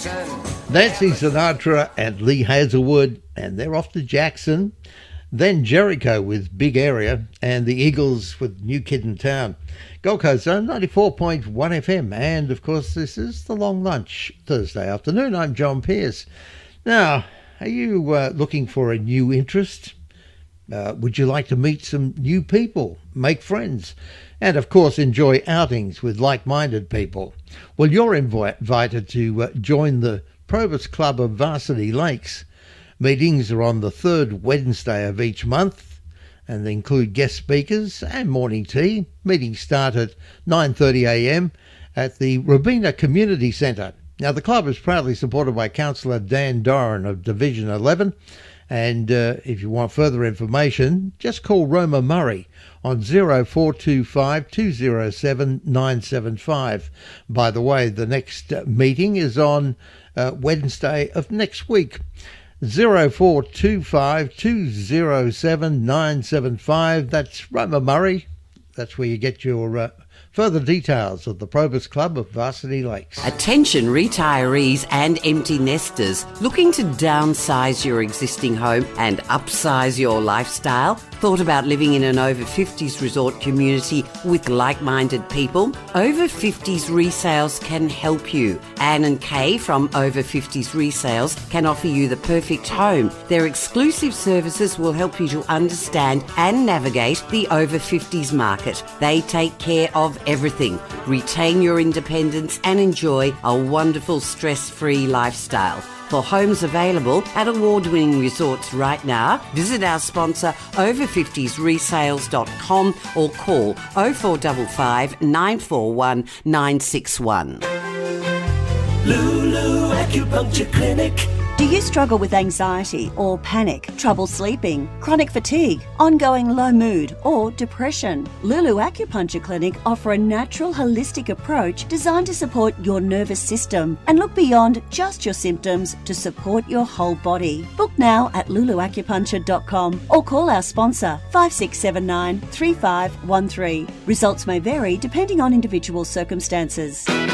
Nancy Sinatra and Lee Hazelwood, and they're off to Jackson. Then Jericho with Big Area, and the Eagles with New Kid in Town. Gold Coast Zone 94.1 FM, and of course this is The Long Lunch, Thursday afternoon. I'm John Pearce. Now, are you looking for a new interest? Would you like to meet some new people, make friends, and of course enjoy outings with like-minded people? Well, you're invited to join the Probus Club of Varsity Lakes. Meetings are on the third Wednesday of each month, and they include guest speakers and morning tea. Meetings start at 9:30am at the Robina Community Centre. Now, the club is proudly supported by Councillor Dan Doran of Division 11, and if you want further information, just call Roma Murray on 0425 207 975. By the way, the next meeting is on Wednesday of next week. 0425 207 975. That's Roma Murray. That's where you get your further details of the Probus Club of Varsity Lakes. Attention retirees and empty nesters looking to downsize your existing home and upsize your lifestyle? Thought about living in an over 50s resort community with like-minded people? Over 50s Resales can help you. Anne and Kay from Over 50s Resales can offer you the perfect home. Their exclusive services will help you to understand and navigate the over 50s market. They take care of everything. Retain your independence and enjoy a wonderful stress-free lifestyle. For homes available at award-winning resorts right now, visit our sponsor over50sresales.com or call 0455 941 961. Lulu Acupuncture Clinic. Do you struggle with anxiety or panic, trouble sleeping, chronic fatigue, ongoing low mood or depression? Lulu Acupuncture Clinic offer a natural holistic approach designed to support your nervous system and look beyond just your symptoms to support your whole body. Book now at luluacupuncture.com or call our sponsor 5679 3513. Results may vary depending on individual circumstances.